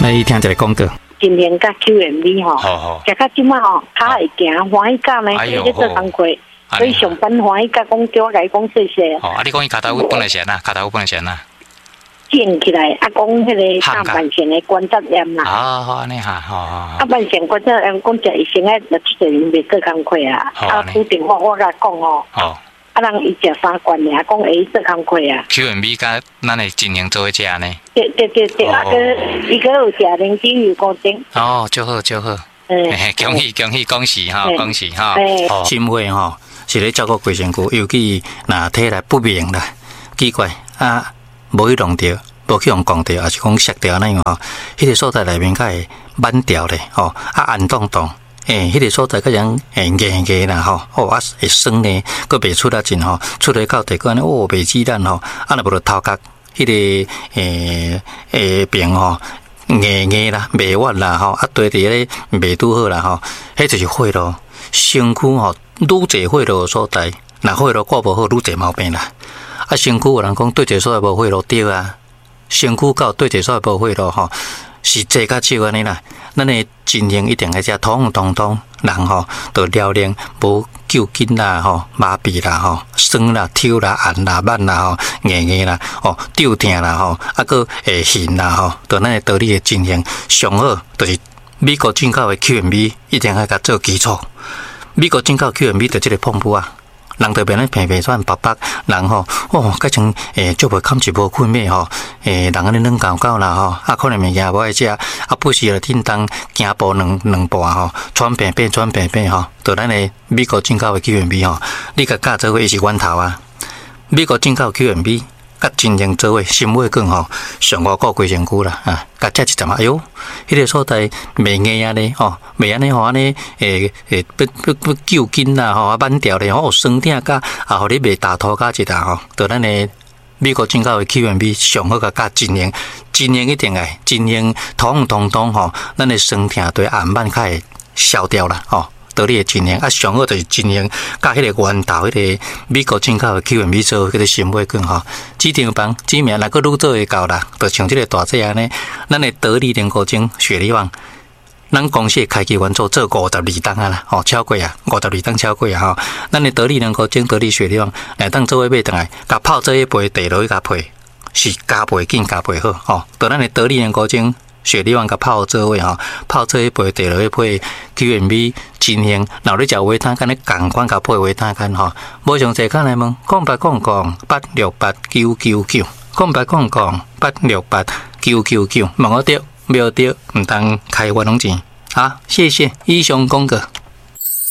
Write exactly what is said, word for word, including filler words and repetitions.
来听一个广告。 今年甲 Q M V 吼，食到即摆吼，脚会行，欢喜甲呢，做咧做工课，所以上班欢喜甲讲叫我甲伊讲谢谢。 哦，啊，你讲伊脚头有本来先啦，脚头有本来先啦。 建起来，啊，讲迄个下半身的关节炎啦。 哦，好安尼哈，好好好。 下半身关节炎，讲食医生诶，就即个人袂做工课啊。啊，拄电话我甲讲哦。哦。啊，人伊食三罐尔，讲会做工课啊。 Q M V 甲咱的经营做伙食呢？ 对对对对，啊个伊个有食零脂鱼骨精。哦， 就好就好。嗯。恭喜恭喜恭喜哈，恭喜哈。哦。心肺吼是咧照顾规身躯，尤其若体力不明啦，奇怪啊，无去弄着，无去用讲着，也是讲摔着安尼吼，迄个所在内面较会挽掉咧，吼啊暗动动。诶，迄个所在个人诶硬硬啦吼，哦啊会酸呢，佫袂出得劲吼，出来到地个安尼哦袂止咱吼，啊若无就头壳迄个诶诶病吼硬硬啦，袂弯啦吼，啊对伫咧袂拄好啦吼，迄就是血咯，身躯吼愈侪血咯所在，若血咯顾无好，愈侪毛病啦。啊身躯有人讲对一个所在无血咯对啊，身躯到对一个所在无血咯吼。是坐较少安尼啦，咱的经营一定要食通通通，人吼着了练无救筋啦吼、麻痹啦吼、酸啦、抽啦、按啦、慢啦吼、硬硬啦、哦、丢疼啦吼，啊个会痕啦吼，着咱的道理的经营上好，就是美国进口的 Q M V 一定要甲做基础。美国进口 Q M V 着即个碰布啊。人特别咧平平转白白，人吼哦，改成诶，做袂堪一无困寐吼，诶，人安尼软搞搞啦吼，啊，可能物件无爱食，啊，不时就叮当行步两两步吼，喘病病喘病病吼，就咱诶美国进口诶 Q M V 吼，你甲教做伙是源头啊，美国进口 Q M V。甲真正做伙心血管吼，上五个规身躯啦啊！甲食一阵啊，哎哟，迄个所在袂硬啊咧吼，袂安尼吼安尼诶诶，不不不揪筋啦吼，啊挽掉咧吼，酸痛甲啊，互你袂打拖甲一下吼，就咱诶美国进口诶 Q M V 上好甲甲真营，真营一定诶，真营通通通吼，咱诶酸痛对按慢较会消掉啦吼。道理的经营啊，上好就是经营，甲迄个源头迄个美国进口的 Q M V 做迄个心血管吼，指定房指名，若个愈做会到啦，就像即个大姐安尼，咱的得力莲果精雪梨旺，咱公司开机完做做五十二档啊啦，吼超过啊，五十二档超过啊吼，咱的得力莲果精得力雪梨旺来当做伙买倒来，甲泡做一杯茶落去甲配，是加倍紧加倍好吼，就咱的得力莲果精。雪梨湾甲泡做位吼，泡做一杯茶落去配 Q M V 真香。若你食维他干，你共款甲配维他干吼。无上济看来问，空八空空八六八九九九，空八空空八六八九九九，问我对，没有对，唔当开运龙钱。好，谢谢以上广告。